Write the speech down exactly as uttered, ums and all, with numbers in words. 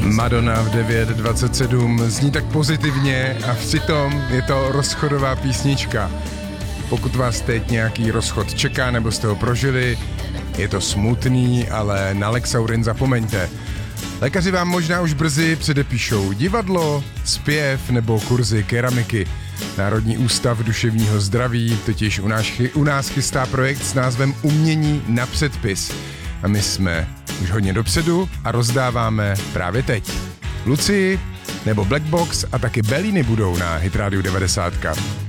Madonna v devět dvacet sedm zní tak pozitivně a přitom je to rozchodová písnička. Pokud vás teď nějaký rozchod čeká nebo jste ho prožili, je to smutný, ale na Lexaurin zapomeňte. Lékaři vám možná už brzy předepíšou divadlo, zpěv nebo kurzy keramiky. Národní ústav duševního zdraví totiž u nás, u nás chystá projekt s názvem Umění na předpis. A my jsme už hodně dopředu a rozdáváme právě teď. Lucii nebo Blackbox a taky Bellini budou na Hit Radio devadesát.